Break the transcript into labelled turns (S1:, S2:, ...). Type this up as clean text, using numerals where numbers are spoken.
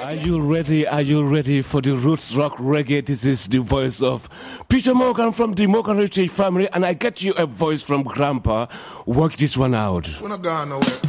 S1: Are you ready? Are you ready for the roots rock reggae? This is the voice of Peter Morgan from the Morgan Heritage family, and I get you a voice from Grandpa. Work this one out.
S2: We're not going nowhere.